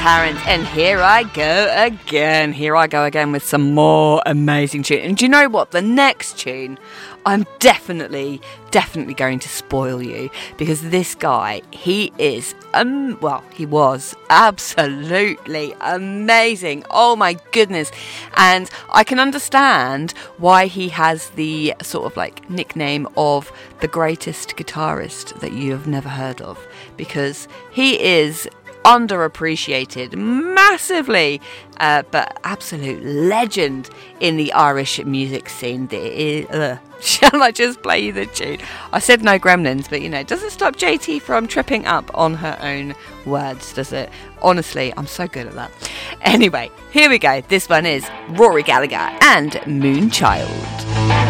Parent, and here I go again. Here I go again with some more amazing tune. And do you know what? The next tune, I'm definitely going to spoil you, because this guy, he is, he was absolutely amazing. Oh my goodness. And I can understand why he has the sort of like nickname of the greatest guitarist that you have never heard of, because he is underappreciated massively, but absolute legend in the Irish music scene. Shall I just play you the tune? I said no gremlins, but it doesn't stop JT from tripping up on her own words, does it? Honestly, I'm so good at that. Anyway, here we go. This one is Rory Gallagher and Moonchild.